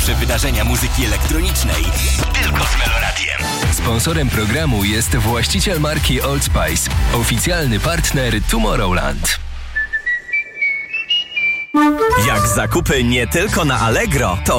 najciekawsze wydarzenia muzyki elektronicznej tylko z Meloradiem. Sponsorem programu jest właściciel marki Old Spice, oficjalny partner Tomorrowland. Jak zakupy nie tylko na Allegro, to